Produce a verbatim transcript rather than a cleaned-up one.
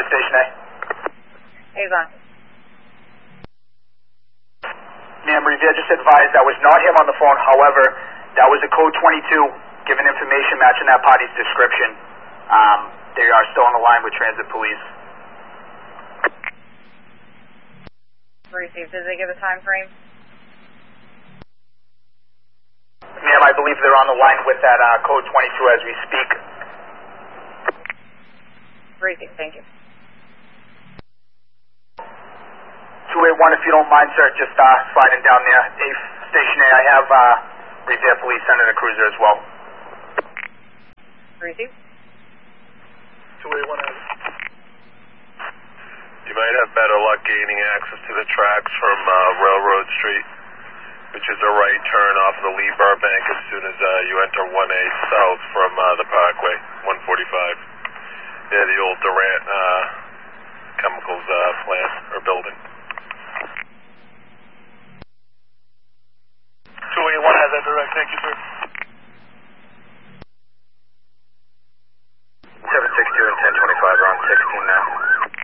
Station A. Avon. Ma'am, Revere just advised that was not him on the phone. However, that was a code twenty-two given information matching that party's description. Um, they are still on the line with transit police. Received. Did they give a time frame? Ma'am, I believe they're on the line with that uh, code twenty-two as we speak. Received. Thank you. two eight one, if you don't mind, sir, just uh, sliding down there. A Station A, I have uh, Revere Police sending a cruiser as well. Received. two eight one. You might have better luck gaining access to the tracks from uh, Railroad Street, which is a right turn off of the Lee Burbank as soon as uh, you enter one A south from uh, the Parkway, one forty-five. Yeah, the old Durant uh, Chemicals uh, plant or building. two eight one has that direct. Thank you, sir.